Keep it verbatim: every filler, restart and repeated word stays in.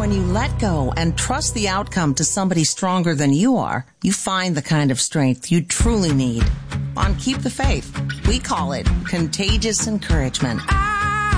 When you let go and trust the outcome to somebody stronger than you are, you find the kind of strength you truly need. On Keep the Faith, we call it contagious encouragement. I